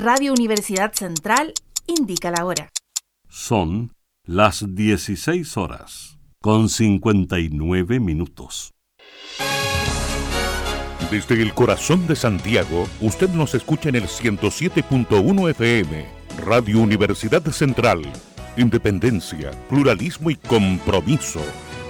Radio Universidad Central indica la hora. Son las 16 horas, con 59 minutos. Desde el corazón de Santiago, usted nos escucha en el 107.1 FM, Radio Universidad Central. Independencia, pluralismo y compromiso.